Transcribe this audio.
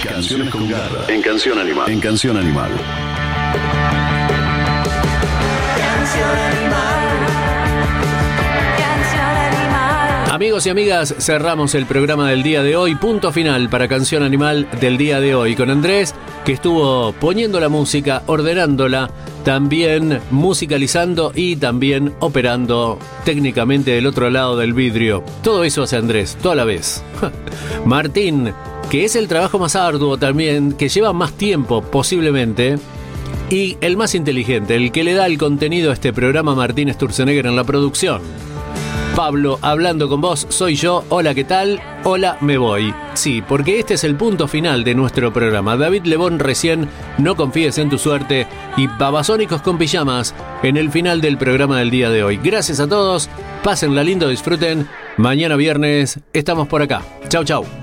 Canciones con garra. En Canción Animal. En Canción Animal. Amigos y amigas, cerramos el programa del día de hoy. Punto final para Canción Animal del día de hoy con Andrés, que estuvo poniendo la música, ordenándola, también musicalizando y también operando técnicamente del otro lado del vidrio. Todo eso hace Andrés, toda la vez. Martín, que es el trabajo más arduo también, que lleva más tiempo posiblemente, y el más inteligente, el que le da el contenido a este programa, Martín Sturzenegger en la producción. Pablo, hablando con vos, soy yo. Hola, ¿qué tal? Hola, me voy. Sí, porque este es el punto final de nuestro programa. David Lebón recién, No confíes en tu suerte, y Babasónicos con pijamas en el final del programa del día de hoy. Gracias a todos, pásenla lindo, disfruten. Mañana viernes estamos por acá. Chau, chau.